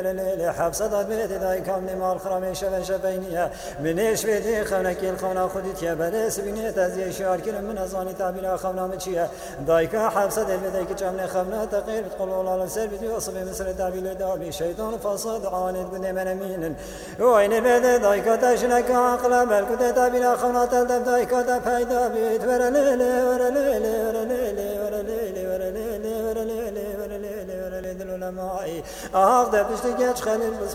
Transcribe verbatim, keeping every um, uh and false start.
حفصة بيت ذاك من مال خرام شفن شفينيها من إيش بيتي خونك الخونا خدت يا بدس بنيت أزي شعر كل من أزاني تابلا خونا متشيا ذاك حفصة بيت جمن خونا تقيل بتقول الله سر بدي وصف مثل تابلا دابي شيطان فصد عاند بن من مين وين البيت ذاك تشنك عقل بل كنت تابلا خونا تلدب ذاك تفايدا بيت ورا ليلي ورا ليلي ورا ليلي ورا ليلي ورا ليلي ورا ليلي ورا ليلي ورا ليلي العلماء أخذ بشتكي خليل